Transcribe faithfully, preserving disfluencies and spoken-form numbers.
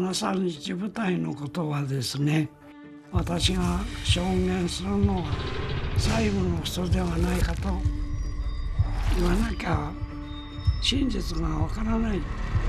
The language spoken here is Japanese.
なさんにち舞台のことはですね、私が証言するのは最後の人ではないかと言わなきゃ真実がわからない